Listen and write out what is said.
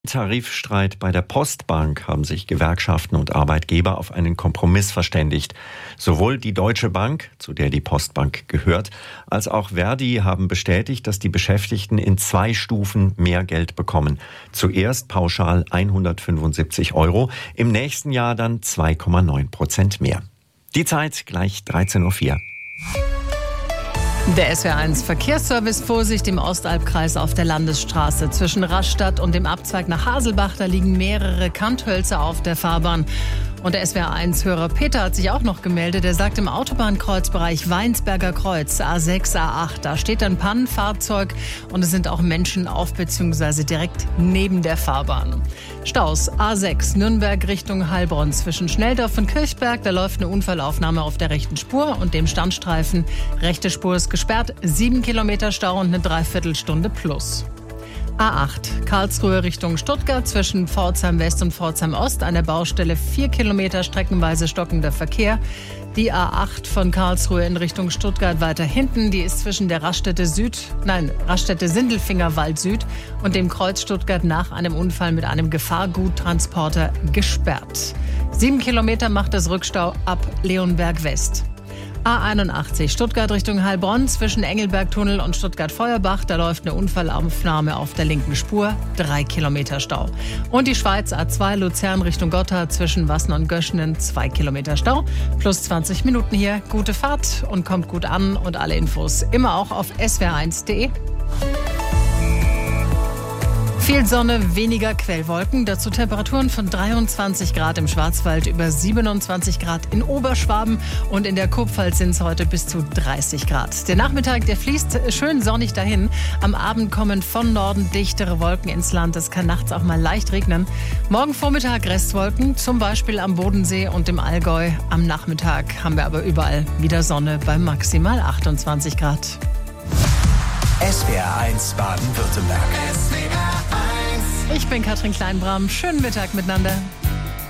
Tarifstreit bei der Postbank haben sich Gewerkschaften und Arbeitgeber auf einen Kompromiss verständigt. Sowohl die Deutsche Bank, zu der die Postbank gehört, als auch Verdi haben bestätigt, dass die Beschäftigten in 2 Stufen mehr Geld bekommen. Zuerst pauschal 175 €, im nächsten Jahr dann 2,9% mehr. Die Zeit gleich 13:04 Uhr. Der SWR1 Verkehrsservice: Vorsicht im Ostalbkreis auf der Landesstraße. Zwischen Rastatt und dem Abzweig nach Haselbach, da liegen mehrere Kanthölzer auf der Fahrbahn. Und der SWR1-Hörer Peter hat sich auch noch gemeldet. Er sagt, im Autobahnkreuzbereich Weinsberger Kreuz, A6, A8, da steht ein Pannenfahrzeug und es sind auch Menschen auf bzw. direkt neben der Fahrbahn. Staus, A6, Nürnberg Richtung Heilbronn zwischen Schnelldorf und Kirchberg. Da läuft eine Unfallaufnahme auf der rechten Spur und dem Standstreifen. Rechte Spur ist gesperrt, 7 Kilometer Stau und eine Dreiviertelstunde plus. A8, Karlsruhe Richtung Stuttgart zwischen Pforzheim West und Pforzheim Ost. An der Baustelle 4 Kilometer streckenweise stockender Verkehr. Die A8 von Karlsruhe in Richtung Stuttgart weiter hinten. Die ist zwischen der Raststätte Sindelfingerwald Süd und dem Kreuz Stuttgart nach einem Unfall mit einem Gefahrguttransporter gesperrt. 7 Kilometer macht das Rückstau ab Leonberg West. A81 Stuttgart Richtung Heilbronn zwischen Engelbergtunnel und Stuttgart-Feuerbach. Da läuft eine Unfallaufnahme auf der linken Spur. 3 Kilometer Stau. Und die Schweiz A2 Luzern Richtung Gotthard zwischen Wassen und Göschenen. 2 Kilometer Stau. Plus 20 Minuten hier. Gute Fahrt und kommt gut an. Und alle Infos immer auch auf swr1.de. Viel Sonne, weniger Quellwolken, dazu Temperaturen von 23 Grad im Schwarzwald, über 27 Grad in Oberschwaben und in der Kurpfalz sind es heute bis zu 30 Grad. Der Nachmittag, der fließt schön sonnig dahin. Am Abend kommen von Norden dichtere Wolken ins Land. Es kann nachts auch mal leicht regnen. Morgen Vormittag Restwolken, zum Beispiel am Bodensee und im Allgäu. Am Nachmittag haben wir aber überall wieder Sonne bei maximal 28 Grad. SWR1 Baden-Württemberg. Ich bin Katrin Kleinbram. Schönen Mittag miteinander.